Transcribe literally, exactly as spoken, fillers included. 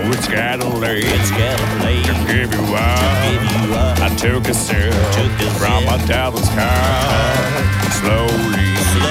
It's getting late. It's getting late. To give you up. To give you up. I took a sip Took a from sip. my devil's car. Slowly